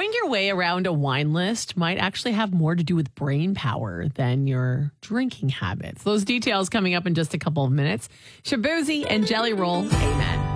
Knowing your way around a wine list might actually have more to do with brain power than your drinking habits. Those details coming up in just a couple of minutes. Shaboozey and Jelly Roll. Amen.